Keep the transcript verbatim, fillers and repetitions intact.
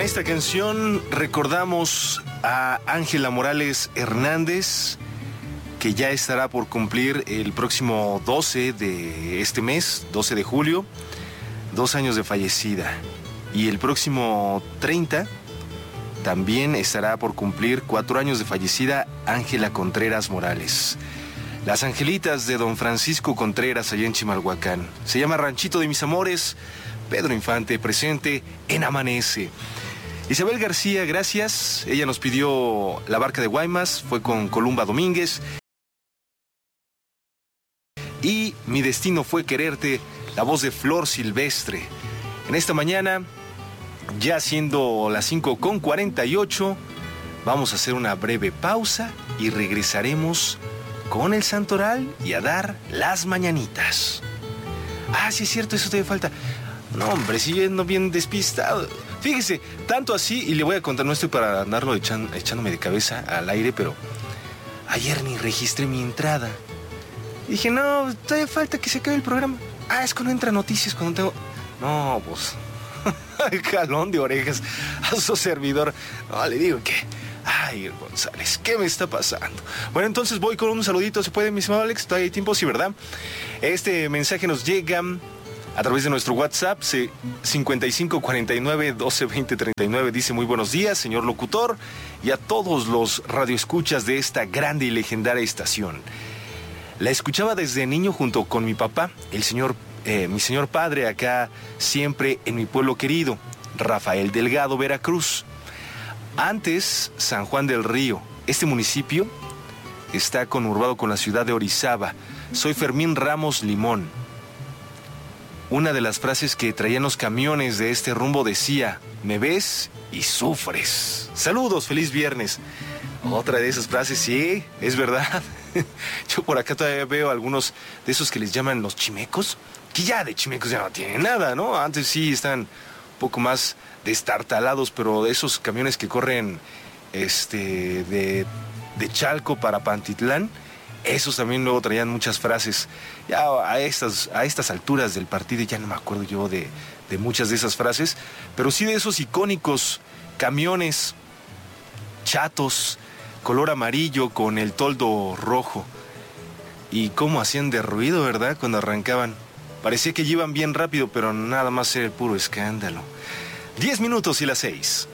esta canción recordamos a Ángela Morales Hernández, que ya estará por cumplir el próximo doce de este mes, doce de julio, dos años de fallecida. Y el próximo treinta también estará por cumplir cuatro años de fallecida Ángela Contreras Morales. Las Angelitas de don Francisco Contreras, allá en Chimalhuacán. Se llama Ranchito de mis amores. Pedro Infante, presente en Amanece. Isabel García, gracias. Ella nos pidió La Barca de Guaymas, fue con Columba Domínguez. Y Mi destino fue quererte, la voz de Flor Silvestre. En esta mañana, ya siendo las cinco con cuarenta y ocho, vamos a hacer una breve pausa y regresaremos con el santoral y a dar las mañanitas. Ah, sí es cierto, eso te falta. No, hombre, siguiendo bien despistado. Fíjese, tanto así, y le voy a contar, no estoy para andarlo echan, echándome de cabeza al aire, pero ayer ni registré mi entrada. Dije, no, todavía falta que se acabe el programa. Ah, es cuando entra noticias, cuando tengo... No, pues... jalón de orejas a su servidor. No, le digo que... Ay, González, ¿qué me está pasando? Bueno, entonces voy con un saludito, ¿se puede, mi estimado Alex? Todavía hay tiempo, sí, ¿verdad? Este mensaje nos llega a través de nuestro WhatsApp, cincuenta y cinco cuarenta y nueve doce veinte treinta y nueve. Dice, muy buenos días, señor locutor, y a todos los radioescuchas de esta grande y legendaria estación. La escuchaba desde niño junto con mi papá, el señor, eh, mi señor padre, acá siempre en mi pueblo querido, Rafael Delgado, Veracruz. Antes, San Juan del Río. Este municipio está conurbado con la ciudad de Orizaba. Soy Fermín Ramos Limón. Una de las frases que traían los camiones de este rumbo decía, me ves y sufres. Saludos, feliz viernes. Otra de esas frases, sí, es verdad. Yo por acá todavía veo algunos de esos que les llaman los chimecos, que ya de chimecos ya no tienen nada, ¿no? Antes sí están un poco más destartalados, pero de esos camiones que corren este, de, de Chalco para Pantitlán, esos también luego traían muchas frases. Ya a estas, a estas alturas del partido ya no me acuerdo yo de, de muchas de esas frases, pero sí de esos icónicos camiones chatos, color amarillo con el toldo rojo. Y cómo hacían de ruido, ¿verdad? Cuando arrancaban. Parecía que iban bien rápido, pero nada más era el puro escándalo. Diez minutos y las seis.